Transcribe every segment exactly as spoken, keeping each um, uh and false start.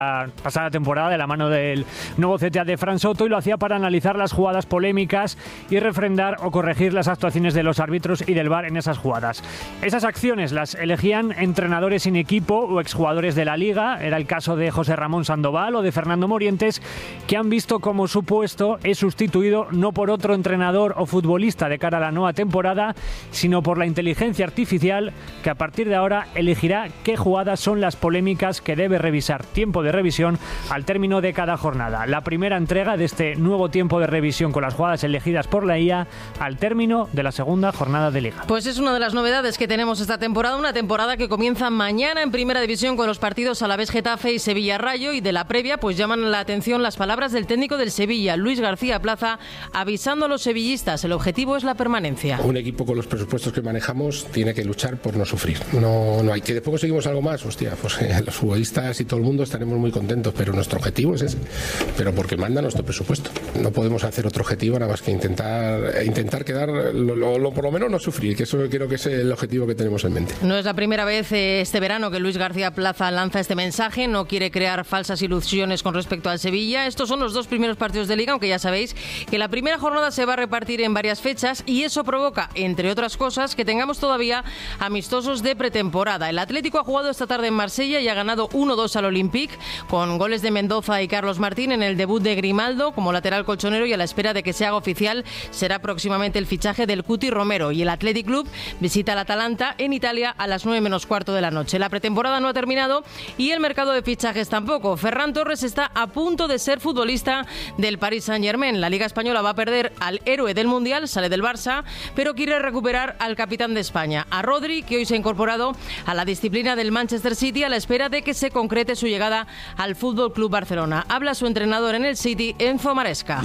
la pasada temporada de la mano del nuevo C T A de Fran Soto, y lo hacía para analizar las jugadas polémicas y refrendar o corregir las actuaciones de los árbitros y del V A R en esas jugadas. Esas acciones las elegían entrenadores sin equipo o exjugadores de la Liga. Era el caso de José Ramón Sandoval o de Fernando Morientes, que han visto cómo su puesto es sustituido no por otro entrenador o futbolista de cara a la nueva temporada, sino por la inteligencia artificial, que a partir de ahora elegirá qué jugadas son las polémicas que debe revisar. Tiempo de revisión al término de cada jornada. La primera entrega de este nuevo tiempo de revisión con las jugadas elegidas por la I A al término de la segunda jornada de Liga. Pues es una de las novedades que tenemos esta temporada, una temporada que comienza mañana en Primera División con los partidos Alavés Getafe y Sevilla Rayo, y de la previa pues llaman la atención las palabras del técnico del Sevilla, Luis García Plaza, avisando a los sevillistas: el objetivo es la permanencia. Un equipo con los presupuestos que manejamos tiene que luchar por no sufrir. No, no hay que después conseguimos algo más, hostia, pues eh, los futbolistas y todo el mundo estaremos muy contentos, pero nuestro objetivo es ese, pero porque manda nuestro presupuesto. No podemos hacer otro objetivo nada más que intentar intentar quedar, lo, lo, lo, por lo menos no sufrir, que eso creo que es el objetivo que tenemos en mente. No es la primera vez eh, este verano que Luis García Plaza lanza este mensaje, no quiere crear falsas ilusiones con respecto al Sevilla. Estos son los dos primeros partidos de Liga, aunque ya sabéis que la primera jornada se va a repartir en varias fechas, y eso provoca, entre otras cosas, que tengamos todavía amistosos de pretemporada. El Atlético ha jugado esta tarde en Marsella y ha ganado uno dos al Olympique, con goles de Mendoza y Carlos Martín en el debut de Grimaldo como lateral colchonero, y a la espera de que se haga oficial será próximamente el fichaje del Cuti Romero. Y el Athletic Club visita al Atalanta en Italia a las nueve menos cuarto de la noche. La pretemporada no ha terminado y el mercado de fichajes tampoco. Ferran Torres está a punto de ser futbolista del Paris Saint-Germain. La Liga Española va a perder al héroe del Mundial, sale del Barça, pero quiere recuperar al capitán de España, a Rodri, que hoy se ha incorporado a la disciplina del Manchester City a la espera de que se concrete su llegada al Fútbol Club Barcelona. Habla su entrenador en el City, Enzo Maresca.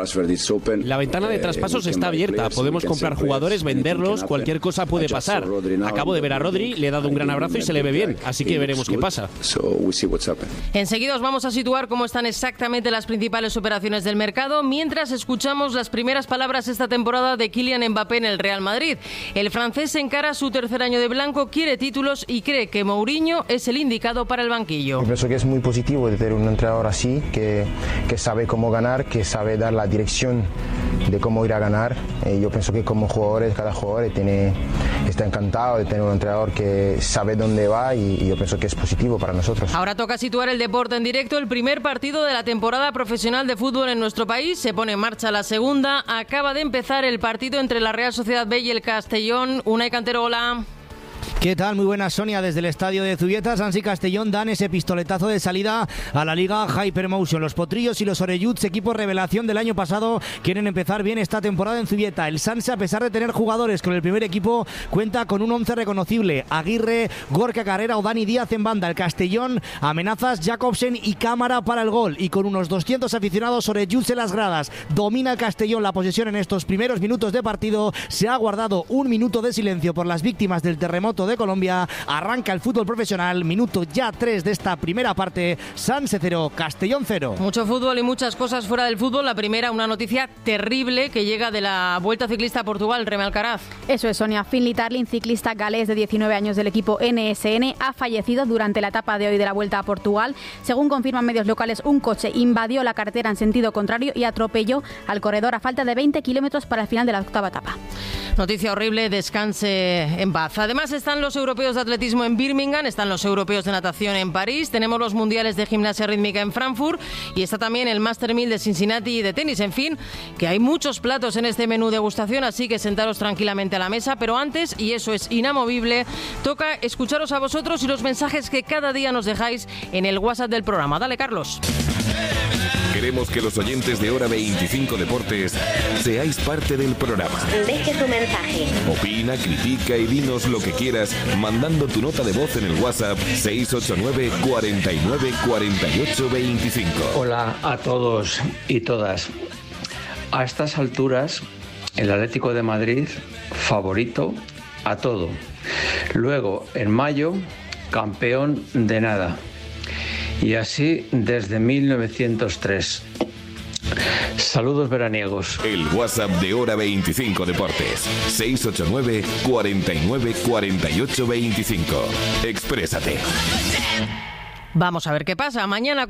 La ventana de traspasos está abierta. Podemos comprar jugadores, venderlos, cualquier cosa puede pasar. Acabo de ver a Rodri, le he dado un gran abrazo y se le ve bien, así que veremos qué pasa. Enseguida os vamos a situar cómo están exactamente las principales operaciones del mercado, mientras escuchamos las primeras palabras esta temporada de Kylian Mbappé en el Real Madrid. El francés encara su tercer año de blanco, quiere títulos y cree que Mourinho es el indicado para el banquillo. Yo pienso que es muy positivo de tener un entrenador así, que, que sabe cómo ganar, que sabe dar la dirección de cómo ir a ganar. Eh, yo pienso que como jugadores, cada jugador tiene, está encantado de tener un entrenador que sabe dónde va, y, y yo pienso que es positivo para nosotros. Ahora toca situar el deporte en directo. El primer partido de la temporada profesional de fútbol en nuestro país. Se pone en marcha la segunda. Acaba de empezar el partido entre la Real Sociedad B y el Castellón. Unai Cantero, hola. ¿Qué tal? Muy buenas, Sonia. Desde el estadio de Zubieta, Sanz y Castellón dan ese pistoletazo de salida a la Liga Hypermotion. Los Potrillos y los Orelluts, equipo revelación del año pasado, quieren empezar bien esta temporada en Zubieta. El Sanse, a pesar de tener jugadores con el primer equipo, cuenta con un once reconocible: Aguirre, Gorka Carrera o Dani Díaz en banda. El Castellón, amenazas, Jacobsen y Cámara para el gol. Y con unos doscientos aficionados, Orelluts en las gradas. Domina el Castellón la posesión en estos primeros minutos de partido. Se ha guardado un minuto de silencio por las víctimas del terremoto de Colombia. Arranca el fútbol profesional, minuto ya tres de esta primera parte. Sanse cero, Castellón cero. Mucho fútbol y muchas cosas fuera del fútbol. La primera, una noticia terrible que llega de la Vuelta Ciclista a Portugal, Reme Alcaraz. Eso es, Sonia. Finley Tarling, ciclista galés de diecinueve años del equipo N S N, ha fallecido durante la etapa de hoy de la Vuelta a Portugal. Según confirman medios locales, un coche invadió la carretera en sentido contrario y atropelló al corredor a falta de veinte kilómetros para el final de la octava etapa. Noticia horrible, descanse en paz. Además están los europeos de atletismo en Birmingham, están los europeos de natación en París, tenemos los mundiales de gimnasia rítmica en Frankfurt y está también el Master mil de Cincinnati y de tenis. En fin, que hay muchos platos en este menú degustación, así que sentaros tranquilamente a la mesa. Pero antes, y eso es inamovible, toca escucharos a vosotros y los mensajes que cada día nos dejáis en el WhatsApp del programa. Dale, Carlos. Queremos que los oyentes de Hora veinticinco Deportes seáis parte del programa. Deje tu mensaje. Opina, critica y dinos lo que quieras mandando tu nota de voz en el WhatsApp seis ocho nueve, cuarenta y nueve, cuarenta y ocho, veinticinco. Hola a todos y todas. A estas alturas, el Atlético de Madrid, favorito a todo. Luego, en mayo, campeón de nada. Y así desde mil novecientos tres. Saludos veraniegos. El WhatsApp de Hora veinticinco Deportes. seis ocho nueve, cuarenta y nueve, cuarenta y ocho, veinticinco. Exprésate. Vamos a ver qué pasa. Mañana